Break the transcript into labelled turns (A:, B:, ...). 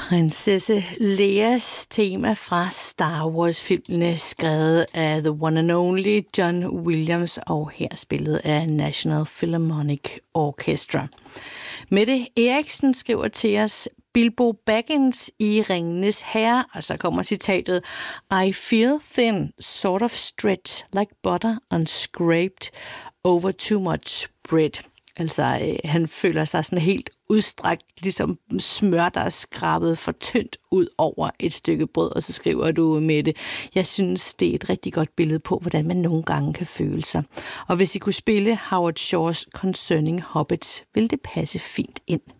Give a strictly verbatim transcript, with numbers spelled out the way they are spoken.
A: Prinsesse Leias tema fra Star Wars-filmene, skrevet af The One and Only John Williams og her spillet af National Philharmonic Orchestra. Mette Eriksen skriver til os: Bilbo Baggins i Ringenes Herre, og så kommer citatet: I feel thin, sort of stretch, like butter unscraped over too much bread. Altså, øh, han føler sig sådan helt udstrakt, ligesom smør, der er skrabet for tyndt ud over et stykke brød. Og så skriver du, Mette: jeg synes, det er et rigtig godt billede på, hvordan man nogle gange kan føle sig. Og hvis I kunne spille Howard Shores Concerning Hobbits, ville det passe fint ind.